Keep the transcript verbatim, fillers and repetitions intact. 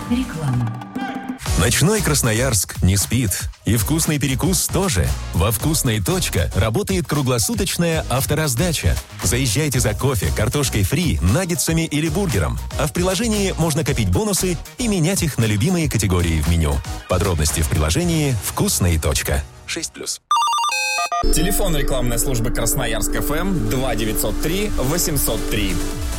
Реклама. Ночной Красноярск не спит. И вкусный перекус тоже. Во «Вкусной. Точка» работает круглосуточная автораздача. Заезжайте за кофе, картошкой фри, наггетсами или бургером. А в приложении можно копить бонусы и менять их на любимые категории в меню. Подробности в приложении «Вкусной. Точка». шесть плюс. Телефон рекламной службы Красноярск ФМ два девятьсот три восемьсот три.